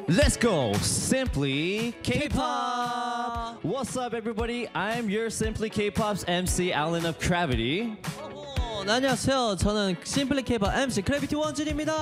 Let's go! Simply K-pop! What's up, everybody? I'm your Simply K-pop's MC, Alan of Gravity. 네, 안녕하세요. 저는 심플리 K-pop MC 크래비티 원진입니다.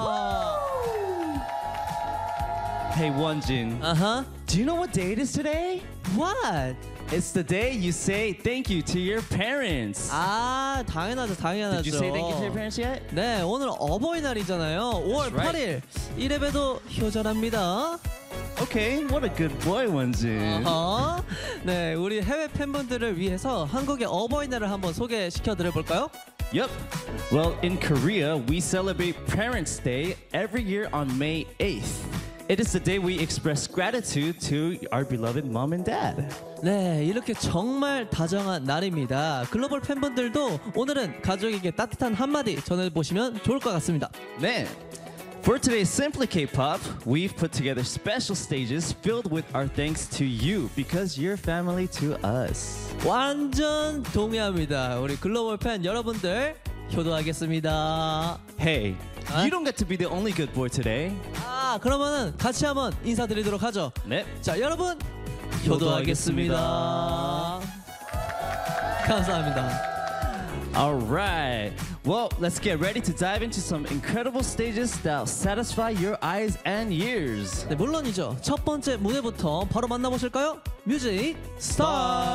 Hey, Wonjin. Uh-huh. Do you know what day it is today? What? It's the day you say thank you to your parents. 아, 당연하죠. 당연하죠. Did you say thank you to your parents yet? 네, 오늘 어버이날이잖아요. 5월 That's 8일. 이래봬도 효절합니다. Okay, what a good boy, Wonjin. 네, 우리 해외 팬분들을 위해서 한국의 어버이날을 한번 소개시켜 드려 볼까요? Yep. Well, in Korea, we celebrate Parents' Day every year on May 8th. It is the day we express gratitude to our beloved mom and dad. 네, 이렇게 정말 다정한 날입니다. 글로벌 팬분들도 오늘은 가족에게 따뜻한 한마디 전해보시면 좋을 것 같습니다. 네. For today's Simply K-pop, we've put together special stages filled with our thanks to you because you're family to us. 완전 동의합니다. 우리 글로벌 팬 여러분들 효도하겠습니다. Hey, you don't get to be the only good boy today. 아, 그러면은 같이 한번 인사드리도록 하죠. 네. 자, 여러분 효도하겠습니다. 감사합니다. All right. Well, let's get ready to dive into some incredible stages that'll satisfy your eyes and ears. 네, 물론이죠. 첫 번째 무대부터 바로 만나보실까요? 뮤직 스타트!